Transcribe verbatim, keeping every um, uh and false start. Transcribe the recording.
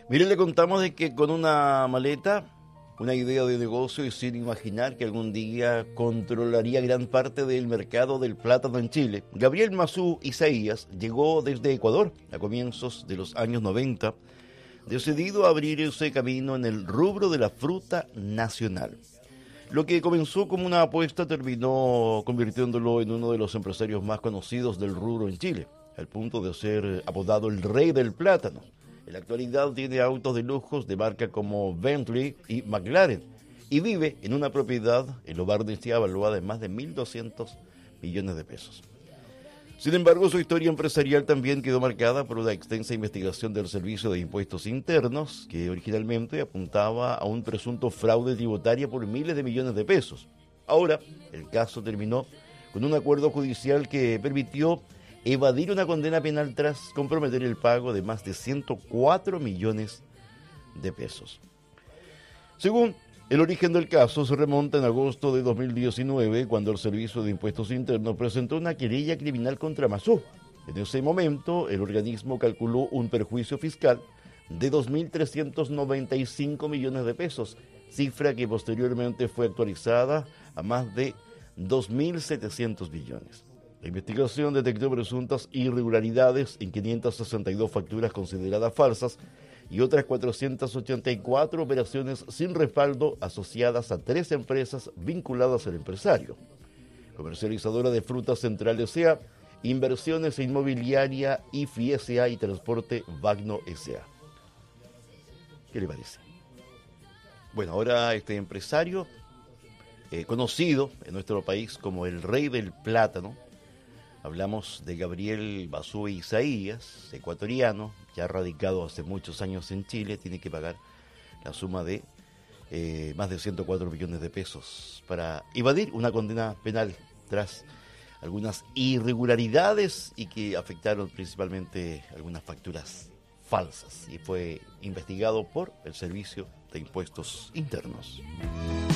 Mire, le contamos de que con una maleta, una idea de negocio y sin imaginar que algún día controlaría gran parte del mercado del plátano en Chile, Gabriel Mazú Isaías llegó desde Ecuador a comienzos de los años noventa, decidido a abrir ese camino en el rubro de la fruta nacional. Lo que comenzó como una apuesta terminó convirtiéndolo en uno de los empresarios más conocidos del rubro en Chile, al punto de ser apodado el rey del plátano. En la actualidad tiene autos de lujos de marca como Bentley y McLaren y vive en una propiedad en Lo Barnechea evaluada en más de mil doscientos millones de pesos. Sin embargo, su historia empresarial también quedó marcada por una extensa investigación del Servicio de Impuestos Internos, que originalmente apuntaba a un presunto fraude tributario por miles de millones de pesos. Ahora, el caso terminó con un acuerdo judicial que permitió evadir una condena penal tras comprometer el pago de más de ciento cuatro millones de pesos. Según el origen del caso, se remonta en agosto de dos mil diecinueve, cuando el Servicio de Impuestos Internos presentó una querella criminal contra Mazú. En ese momento, el organismo calculó un perjuicio fiscal de dos mil trescientos noventa y cinco millones de pesos, cifra que posteriormente fue actualizada a más de dos mil setecientos millones. La investigación detectó presuntas irregularidades en quinientas sesenta y dos facturas consideradas falsas y otras cuatrocientas ochenta y cuatro operaciones sin respaldo asociadas a tres empresas vinculadas al empresario: Comercializadora de Frutas Central S A, Inversiones Inmobiliaria, I F I S A y Transporte Vagno S A. ¿Qué le parece? Bueno, ahora este empresario, eh, conocido en nuestro país como el rey del plátano, hablamos de Gabriel Mazú Isaías, ecuatoriano, ya radicado hace muchos años en Chile, tiene que pagar la suma de eh, más de ciento cuatro millones de pesos para evadir una condena penal tras algunas irregularidades y que afectaron principalmente algunas facturas falsas, y fue investigado por el Servicio de Impuestos Internos.